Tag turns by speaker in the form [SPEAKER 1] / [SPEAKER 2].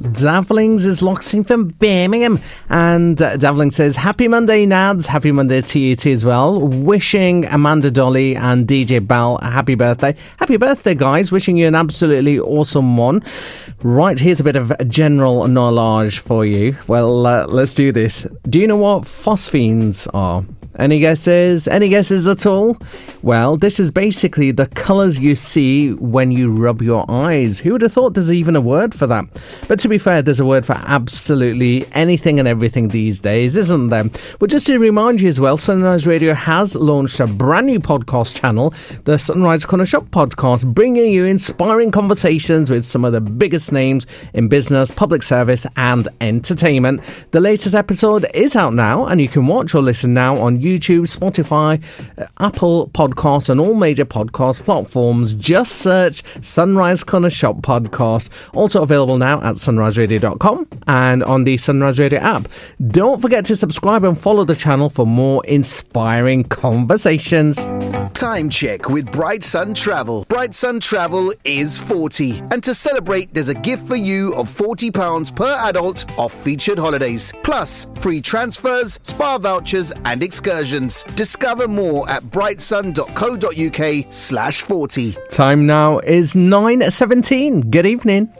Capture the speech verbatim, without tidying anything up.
[SPEAKER 1] Davlings is locked in from Birmingham. And uh, Davling says, happy Monday, Nads. Happy Monday to you too as well. Wishing Amanda Dolly and D J Bell a happy birthday. Happy birthday, guys. Wishing you an absolutely awesome one. Right, here's a bit of general knowledge for you. Well, uh, let's do this. Do you know what phosphenes are? Any guesses? Any guesses at all? Well, this is basically the colours you see when you rub your eyes. Who would have thought there's even a word for that? But to be fair, there's a word for absolutely anything and everything these days, isn't there? But just to remind you as well, Sunrise Radio has launched a brand new podcast channel, the Sunrise Corner Shop Podcast, bringing you inspiring conversations with some of the biggest names in business, public service and entertainment. The latest episode is out now and you can watch or listen now on YouTube, Spotify, Apple Podcasts and all major podcast platforms. Just search Sunrise Corner Shop Podcast. Also available now at sunrise radio dot com and on the Sunrise Radio app. Don't forget to subscribe and follow the channel for more inspiring conversations.
[SPEAKER 2] Time check with Bright Sun Travel. Bright Sun Travel is forty. And to celebrate, there's a gift for you of forty pounds per adult off featured holidays. Plus, free transfers, spa vouchers and excursions. Discover more at brightsun dot co dot uk slash 40.
[SPEAKER 1] Time now is nine seventeen. Good evening.